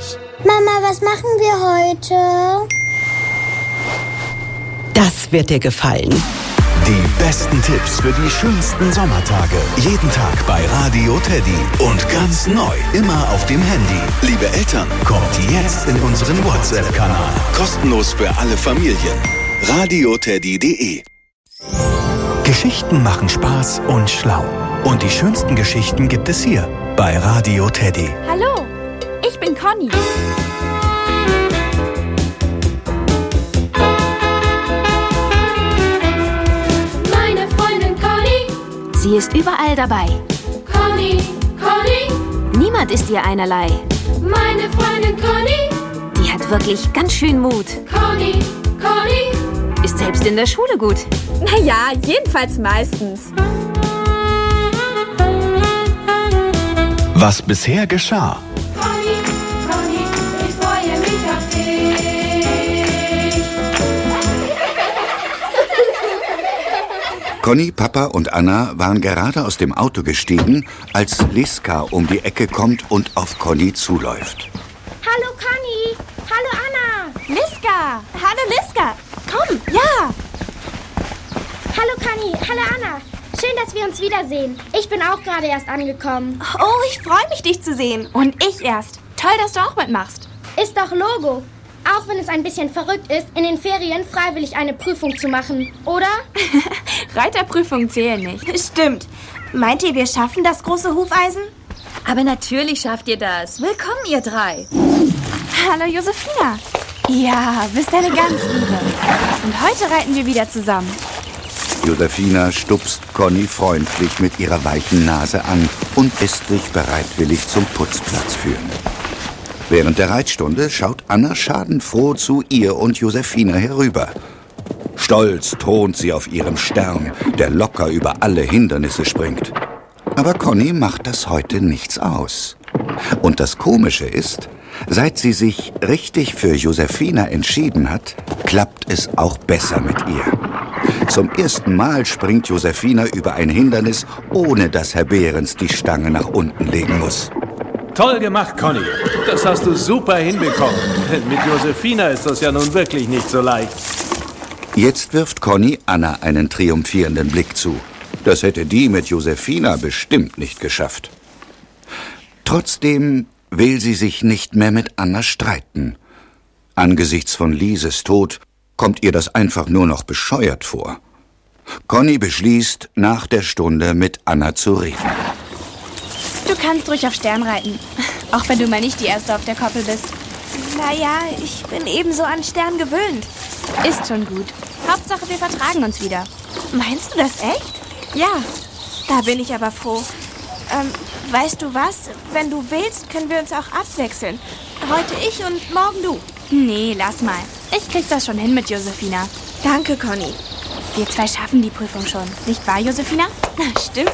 Spaß. Mama, was machen wir heute? Das wird dir gefallen. Die besten Tipps für die schönsten Sommertage. Jeden Tag bei Radio Teddy. Und ganz neu, immer auf dem Handy. Liebe Eltern, kommt jetzt in unseren WhatsApp-Kanal. Kostenlos für alle Familien. radioteddy.de. Geschichten machen Spaß und schlau. Und die schönsten Geschichten gibt es hier bei Radio Teddy. Hallo, ich bin Conny. Meine Freundin Conny. Sie ist überall dabei. Conny, Conny. Niemand ist ihr einerlei. Meine Freundin Conny. Die hat wirklich ganz schön Mut. Conny, Conny. Ist selbst in der Schule gut. Naja, jedenfalls meistens. Was bisher geschah. Conny, Conny, ich freue mich auf dich. Conny, Papa und Anna waren gerade aus dem Auto gestiegen, als Liska um die Ecke kommt und auf Conny zuläuft. Hallo Conny. Hallo Anna. Liska! Hallo Liska! Komm, ja! Hallo Conny. Hallo Anna. Schön, dass wir uns wiedersehen. Ich bin auch gerade erst angekommen. Oh, ich freue mich, dich zu sehen. Und ich erst. Toll, dass du auch mitmachst. Ist doch Logo. Auch wenn es ein bisschen verrückt ist, in den Ferien freiwillig eine Prüfung zu machen, oder? Reiterprüfungen zählen nicht. Stimmt. Meint ihr, wir schaffen das große Hufeisen? Aber natürlich schafft ihr das. Willkommen, ihr drei. Hallo, Josephina. Ja, bist eine ganz Liebe. Und heute reiten wir wieder zusammen. Josephina stupst Conny freundlich mit ihrer weichen Nase an und lässt sich bereitwillig zum Putzplatz führen. Während der Reitstunde schaut Anna schadenfroh zu ihr und Josephina herüber. Stolz thront sie auf ihrem Stern, der locker über alle Hindernisse springt. Aber Conny macht das heute nichts aus. Und das Komische ist, seit sie sich richtig für Josephina entschieden hat, klappt es auch besser mit ihr. Zum ersten Mal springt Josephina über ein Hindernis, ohne dass Herr Behrens die Stange nach unten legen muss. Toll gemacht, Conny. Das hast du super hinbekommen. Mit Josephina ist das ja nun wirklich nicht so leicht. Jetzt wirft Conny Anna einen triumphierenden Blick zu. Das hätte die mit Josephina bestimmt nicht geschafft. Trotzdem will sie sich nicht mehr mit Anna streiten. Angesichts von Lieses Tod kommt ihr das einfach nur noch bescheuert vor. Conny beschließt, nach der Stunde mit Anna zu reden. Du kannst ruhig auf Stern reiten. Auch wenn du mal nicht die Erste auf der Koppel bist. Naja, ich bin ebenso an Stern gewöhnt. Ist schon gut. Hauptsache, wir vertragen uns wieder. Meinst du das echt? Ja, da bin ich aber froh. Weißt du was? Wenn du willst, können wir uns auch abwechseln. Heute ich und morgen du. Nee, lass mal. Ich krieg das schon hin mit Josephina. Danke, Conny. Wir zwei schaffen die Prüfung schon. Nicht wahr, Josephina? Stimmt.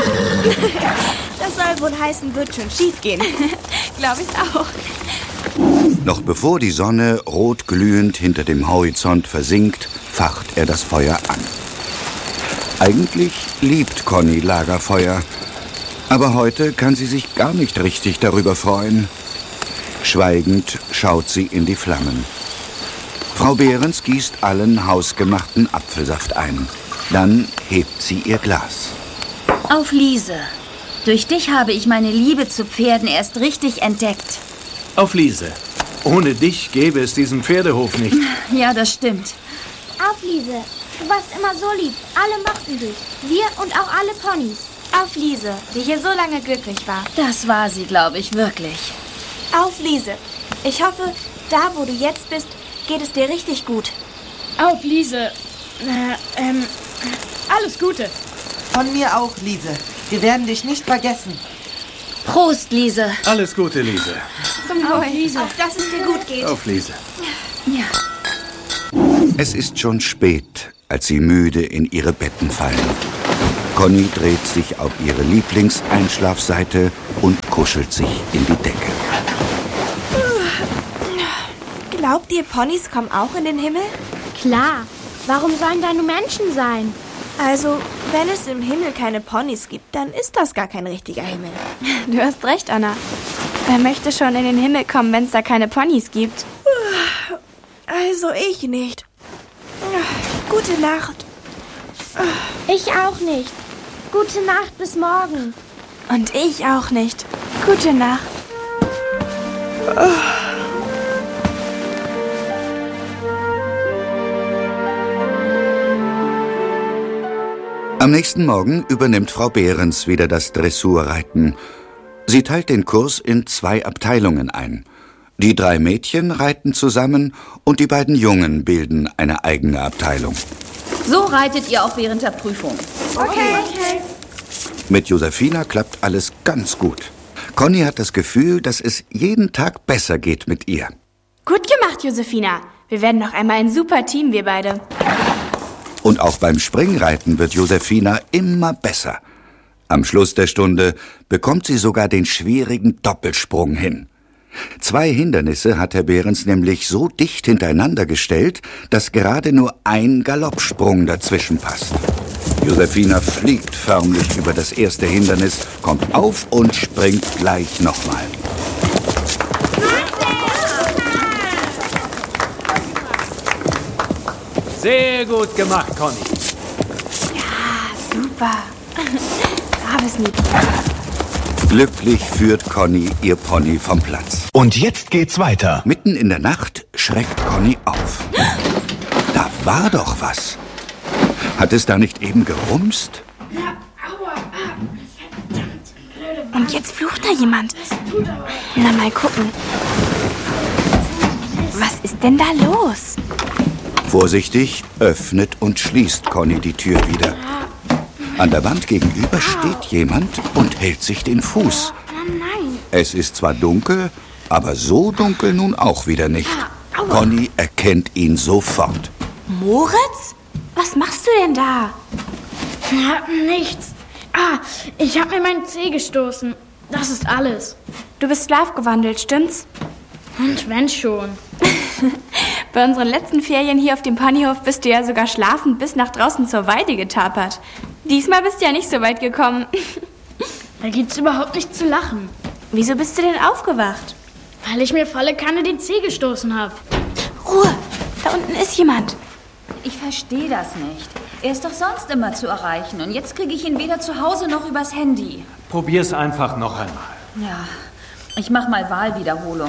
Das soll wohl heißen, wird schon schief gehen. Glaube ich auch. Noch bevor die Sonne rot glühend hinter dem Horizont versinkt, facht er das Feuer an. Eigentlich liebt Conny Lagerfeuer, aber heute kann sie sich gar nicht richtig darüber freuen. Schweigend schaut sie in die Flammen. Frau Behrens gießt allen hausgemachten Apfelsaft ein. Dann hebt sie ihr Glas. Auf Liese. Durch dich habe ich meine Liebe zu Pferden erst richtig entdeckt. Auf Liese. Ohne dich gäbe es diesen Pferdehof nicht. Ja, das stimmt. Auf Liese. Du warst immer so lieb. Alle mochten dich. Wir und auch alle Ponys. Auf Liese, die hier so lange glücklich war. Das war sie, glaube ich, wirklich. Auf Liese. Ich hoffe, da wo du jetzt bist, geht es dir richtig gut. Auf Liese. Alles Gute. Von mir auch, Liese. Wir werden dich nicht vergessen. Prost, Liese. Alles Gute, Liese. Zum Wohl, Liese. Auf dass es dir gut geht. Auf Liese. Ja. Es ist schon spät, als sie müde in ihre Betten fallen. Conny dreht sich auf ihre Lieblingseinschlafseite und kuschelt sich in die Decke. Glaubt ihr, Ponys kommen auch in den Himmel? Klar. Warum sollen da nur Menschen sein? Also, wenn es im Himmel keine Ponys gibt, dann ist das gar kein richtiger Himmel. Du hast recht, Anna. Wer möchte schon in den Himmel kommen, wenn es da keine Ponys gibt? Also ich nicht. Gute Nacht. Ich auch nicht. Gute Nacht, bis morgen. Und ich auch nicht. Gute Nacht. Am nächsten Morgen übernimmt Frau Behrens wieder das Dressurreiten. Sie teilt den Kurs in 2 Abteilungen ein. Die 3 Mädchen reiten zusammen und die beiden Jungen bilden eine eigene Abteilung. So reitet ihr auch während der Prüfung. Okay. Mit Josefina klappt alles ganz gut. Conny hat das Gefühl, dass es jeden Tag besser geht mit ihr. Gut gemacht, Josefina. Wir werden noch einmal ein super Team, wir beide. Und auch beim Springreiten wird Josefina immer besser. Am Schluss der Stunde bekommt sie sogar den schwierigen Doppelsprung hin. 2 Hindernisse hat Herr Behrens nämlich so dicht hintereinander gestellt, dass gerade nur ein Galoppsprung dazwischen passt. Josefina fliegt förmlich über das erste Hindernis, kommt auf und springt gleich nochmal. Sehr gut gemacht, Conny. Ja, super. Braves Mädchen. Glücklich führt Conny ihr Pony vom Platz. Und jetzt geht's weiter. Mitten in der Nacht schreckt Conny auf. Da war doch was. Hat es da nicht eben gerumst? Und jetzt flucht da jemand. Na, mal gucken. Was ist denn da los? Vorsichtig öffnet und schließt Conny die Tür wieder. An der Wand gegenüber steht jemand und hält sich den Fuß. Nein. Es ist zwar dunkel, aber so dunkel nun auch wieder nicht. Conny erkennt ihn sofort. Moritz? Was machst du denn da? Ja, nichts. Ich habe mir meinen Zeh gestoßen. Das ist alles. Du bist schlafgewandelt, stimmt's? Und wenn schon. Bei unseren letzten Ferien hier auf dem Ponyhof bist du ja sogar schlafend bis nach draußen zur Weide getapert. Diesmal bist du ja nicht so weit gekommen. Da gibt's überhaupt nicht zu lachen. Wieso bist du denn aufgewacht? Weil ich mir volle Kanne den Zeh gestoßen habe. Ruhe, da unten ist jemand. Ich verstehe das nicht. Er ist doch sonst immer zu erreichen. Und jetzt kriege ich ihn weder zu Hause noch übers Handy. Probier's einfach noch einmal. Ja, ich mach mal Wahlwiederholung.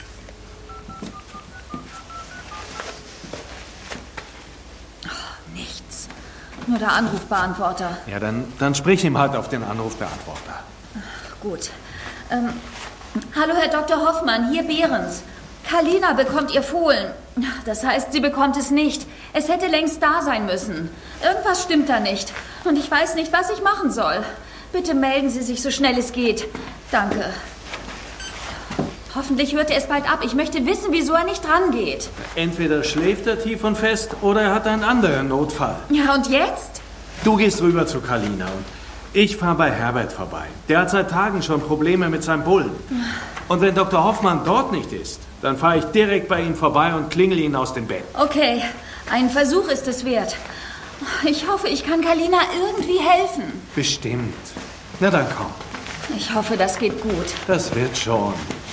Nichts. Nur der Anrufbeantworter. Ja, dann sprich ihm halt auf den Anrufbeantworter. Gut. Hallo, Herr Dr. Hoffmann, hier Behrens. Kalina bekommt ihr Fohlen. Das heißt, sie bekommt es nicht. Es hätte längst da sein müssen. Irgendwas stimmt da nicht. Und ich weiß nicht, was ich machen soll. Bitte melden Sie sich so schnell es geht. Danke. Hoffentlich hört er es bald ab. Ich möchte wissen, wieso er nicht dran geht. Entweder schläft er tief und fest oder er hat einen anderen Notfall. Ja, und jetzt? Du gehst rüber zu Kalina und ich fahre bei Herbert vorbei. Der hat seit Tagen schon Probleme mit seinem Bullen. Und wenn Dr. Hoffmann dort nicht ist, dann fahre ich direkt bei ihm vorbei und klingel ihn aus dem Bett. Okay, ein Versuch ist es wert. Ich hoffe, ich kann Kalina irgendwie helfen. Bestimmt. Na dann komm. Ich hoffe, das geht gut. Das wird schon.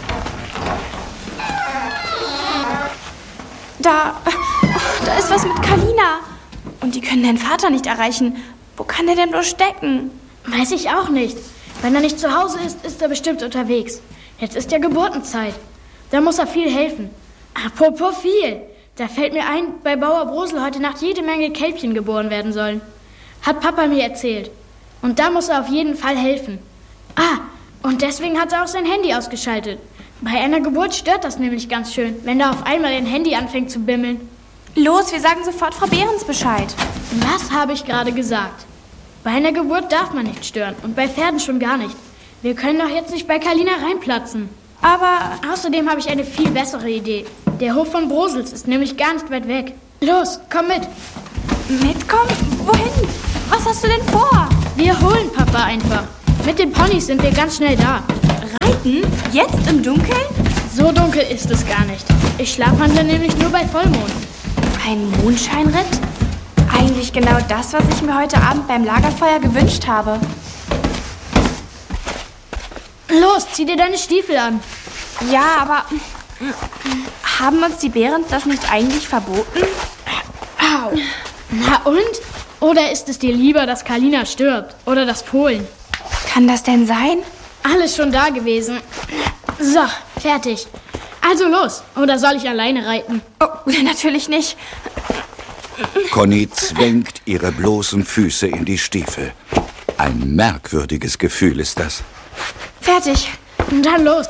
Da ist was mit Kalina. Und die können deinen Vater nicht erreichen. Wo kann er denn bloß stecken? Weiß ich auch nicht. Wenn er nicht zu Hause ist, ist er bestimmt unterwegs. Jetzt ist ja Geburtenzeit. Da muss er viel helfen. Apropos viel. Da fällt mir ein, bei Bauer Brosel heute Nacht jede Menge Kälbchen geboren werden sollen. Hat Papa mir erzählt. Und da muss er auf jeden Fall helfen. Und deswegen hat er auch sein Handy ausgeschaltet. Bei einer Geburt stört das nämlich ganz schön, wenn da auf einmal ein Handy anfängt zu bimmeln. Los, wir sagen sofort Frau Behrens Bescheid. Was habe ich gerade gesagt? Bei einer Geburt darf man nicht stören und bei Pferden schon gar nicht. Wir können doch jetzt nicht bei Kalina reinplatzen. Aber außerdem habe ich eine viel bessere Idee. Der Hof von Brosels ist nämlich gar nicht weit weg. Los, komm mit. Mitkommen? Wohin? Was hast du denn vor? Wir holen Papa einfach. Mit den Ponys sind wir ganz schnell da. Reiten? Jetzt im Dunkeln? So dunkel ist es gar nicht. Ich schlafwandle nämlich nur bei Vollmond. Ein Mondscheinritt? Eigentlich genau das, was ich mir heute Abend beim Lagerfeuer gewünscht habe. Los, zieh dir deine Stiefel an. Ja, aber haben uns die Behrens das nicht eigentlich verboten? Au. Na und? Oder ist es dir lieber, dass Kalina stirbt? Oder das Fohlen? Kann das denn sein? Alles schon da gewesen. So, fertig. Also los. Oder soll ich alleine reiten? Oh, natürlich nicht. Conny zwängt ihre bloßen Füße in die Stiefel. Ein merkwürdiges Gefühl ist das. Fertig. Und dann los.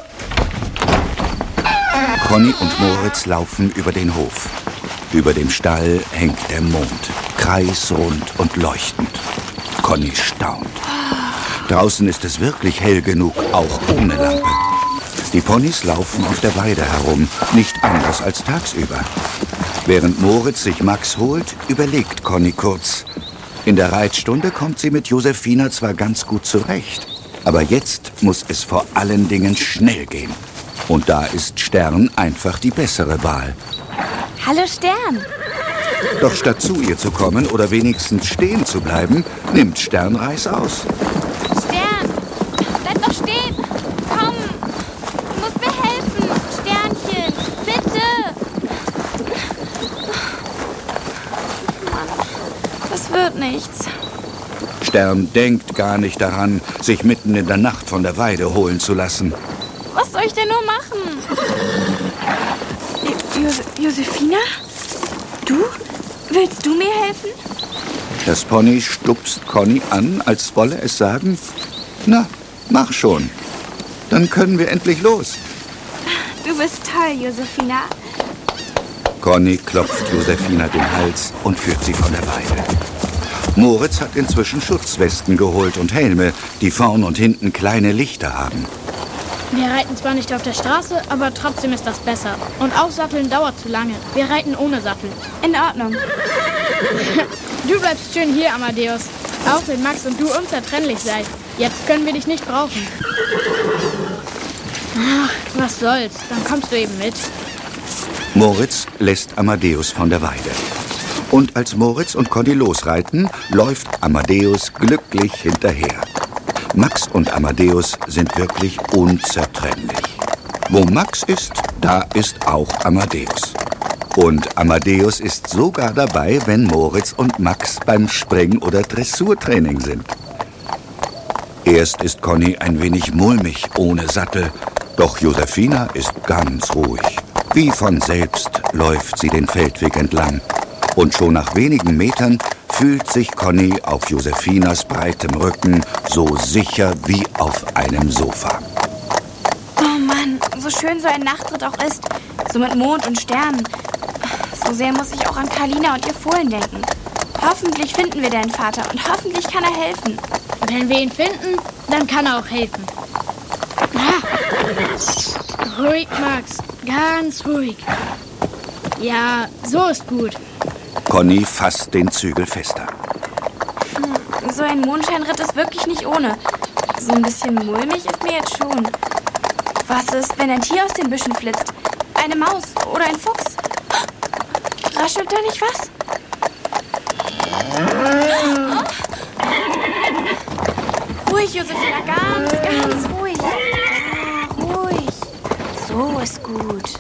Conny und Moritz laufen über den Hof. Über dem Stall hängt der Mond, kreisrund und leuchtend. Conny staunt. Draußen ist es wirklich hell genug, auch ohne Lampe. Die Ponys laufen auf der Weide herum, nicht anders als tagsüber. Während Moritz sich Max holt, überlegt Conny kurz. In der Reitstunde kommt sie mit Josefina zwar ganz gut zurecht, aber jetzt muss es vor allen Dingen schnell gehen. Und da ist Stern einfach die bessere Wahl. Hallo Stern. Doch statt zu ihr zu kommen oder wenigstens stehen zu bleiben, nimmt Stern Reiß aus. Stern, bleib doch stehen. Komm, du musst mir helfen. Sternchen, bitte. Mann, das wird nichts. Stern denkt gar nicht daran, sich mitten in der Nacht von der Weide holen zu lassen. Was soll ich denn nur machen? Josefina? Du? Willst du mir helfen? Das Pony stupst Conny an, als wolle es sagen, na, mach schon. Dann können wir endlich los. Du bist toll, Josefina. Conny klopft Josefina den Hals und führt sie von der Weide. Moritz hat inzwischen Schutzwesten geholt und Helme, die vorn und hinten kleine Lichter haben. Wir reiten zwar nicht auf der Straße, aber trotzdem ist das besser. Und aufsatteln dauert zu lange. Wir reiten ohne Sattel. In Ordnung. Du bleibst schön hier, Amadeus. Auch wenn Max und du unzertrennlich seid. Jetzt können wir dich nicht brauchen. Ach, was soll's. Dann kommst du eben mit. Moritz lässt Amadeus von der Weide. Und als Moritz und Conny losreiten, läuft Amadeus glücklich hinterher. Max und Amadeus sind wirklich unzertrennlich. Wo Max ist, da ist auch Amadeus. Und Amadeus ist sogar dabei, wenn Moritz und Max beim Spring- oder Dressurtraining sind. Erst ist Conny ein wenig mulmig ohne Sattel, doch Josefina ist ganz ruhig. Wie von selbst läuft sie den Feldweg entlang. Und schon nach wenigen Metern fühlt sich Conny auf Josefinas breitem Rücken so sicher wie auf einem Sofa. Oh Mann, so schön so ein Nachtritt auch ist. So mit Mond und Sternen. So sehr muss ich auch an Kalina und ihr Fohlen denken. Hoffentlich finden wir deinen Vater und hoffentlich kann er helfen. Wenn wir ihn finden, dann kann er auch helfen. Ah. Ruhig, Max. Ganz ruhig. Ja, so ist gut. Conny fasst den Zügel fester. So ein Mondscheinritt ist wirklich nicht ohne. So ein bisschen mulmig ist mir jetzt schon. Was ist, wenn ein Tier aus den Büschen flitzt? Eine Maus oder ein Fuchs? Raschelt da nicht was? Ruhig, Josefina, ganz ruhig. Ja, ruhig. So ist gut.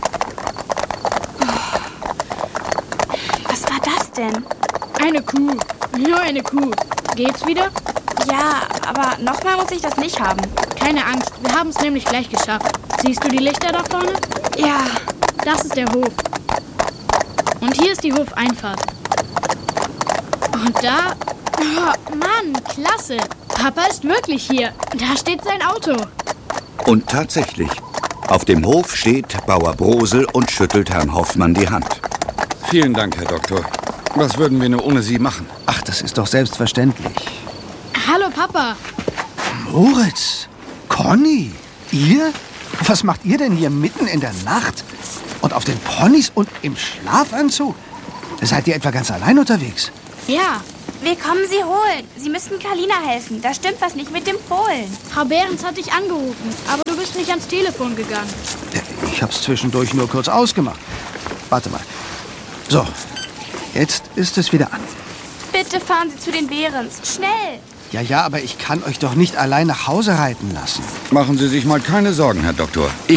Was war das denn? Eine Kuh. Nur eine Kuh. Geht's wieder? Ja, aber nochmal muss ich das nicht haben. Keine Angst, wir haben es nämlich gleich geschafft. Siehst du die Lichter da vorne? Ja. Das ist der Hof. Und hier ist die Hofeinfahrt. Und da... Oh, Mann, klasse. Papa ist wirklich hier. Da steht sein Auto. Und tatsächlich, auf dem Hof steht Bauer Brosel und schüttelt Herrn Hoffmann die Hand. Vielen Dank, Herr Doktor. Was würden wir nur ohne Sie machen? Ach, das ist doch selbstverständlich. Hallo, Papa. Moritz, Conny, ihr? Was macht ihr denn hier mitten in der Nacht? Und auf den Ponys und im Schlafanzug? Seid ihr etwa ganz allein unterwegs? Ja. Wir kommen Sie holen. Sie müssten Kalina helfen. Da stimmt was nicht mit dem Fohlen. Frau Behrens hat dich angerufen, aber du bist nicht ans Telefon gegangen. Ich hab's zwischendurch nur kurz ausgemacht. Warte mal. So, jetzt ist es wieder an. Bitte fahren Sie zu den Behrens. Schnell. Ja, aber ich kann euch doch nicht allein nach Hause reiten lassen. Machen Sie sich mal keine Sorgen, Herr Doktor.